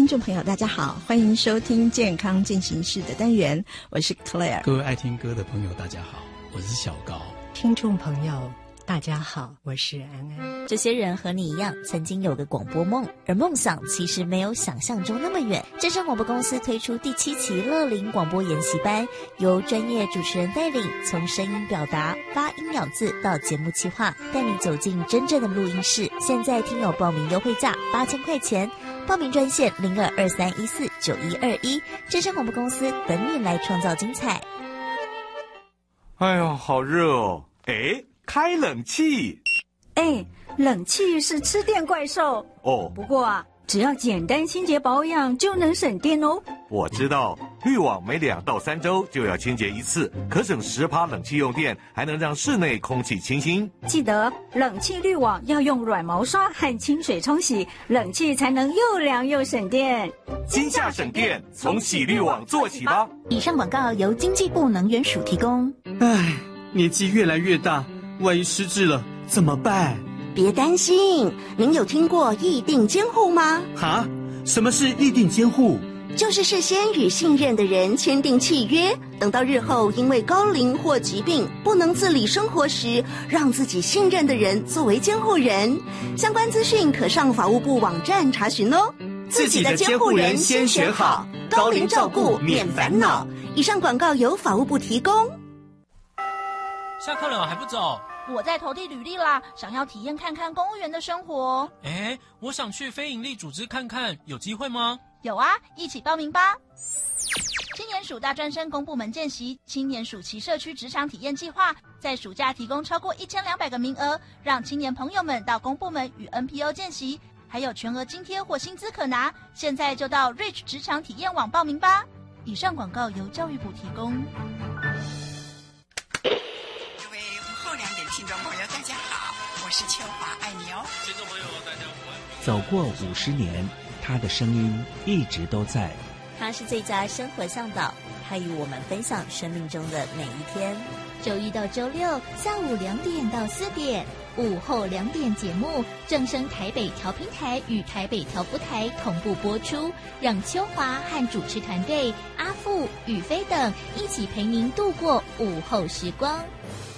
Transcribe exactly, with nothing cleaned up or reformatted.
众朋友大家好，欢迎收听健康进行式的单元，我是 Claire。 各位爱听歌的朋友大家好，我是小高。 听众朋友大家好，我是安安。 这些人和你一样曾经有个广播梦，而梦想其实没有想象中那么远。正声广播公司推出第七期乐龄广播研习班，由专业主持人带领，从声音表达、发音咬字到节目企划，带你走进真正的录音室。现在听友报名优惠价八千块钱，报名专线零二二三一四九一二一，正声广播公司等你来创造精彩。 哎呦，好热哦！哎，开冷气。 哎，冷气是吃电怪兽哦。 不过啊，只要简单清洁保养就能省电哦。 我知道，滤网每两到三周就要清洁一次，可省十趴冷气用电，还能让室内空气清新。 记得冷气滤网要用软毛刷和清水冲洗，冷气才能又凉又省电。 今夏省电，从洗滤网做起吧。 以上广告由经济部能源署提供。 唉，年纪越来越大，万一失智了怎么办？ 别担心，您有听过议定监护吗？ 哈？什么是议定监护？ 就是事先与信任的人签订契约，等到日后因为高龄或疾病不能自理生活时，让自己信任的人作为监护人。相关资讯可上法务部网站查询哦。 自己的监护人先选好，高龄照顾免烦恼。 以上广告由法务部提供。 下课了还不走？ 我在投递履历啦，想要体验看看公务员的生活。 哎，我想去非营利组织看看，有机会吗？ 有啊，一起报名吧。青年署大专生公部门见习青年暑期社区职场体验计划，在暑假提供超过一千两百个名额，让青年朋友们到公部门与 N P O 见习，还有全额津贴或薪资可拿。现在就到 Reach 职场体验网报名吧。以上广告由教育部提供。 听众朋友大家好，我是秋华，爱你哦。 听众朋友大家好。 走过五十年，他的声音一直都在。 他是最佳生活向导，他与我们分享生命中的每一天。 周一到周六下午两点到四点，午后两点节目正声台北调频台与台北调布台同步播出，让秋华和主持团队阿富、宇飞等一起陪您度过午后时光。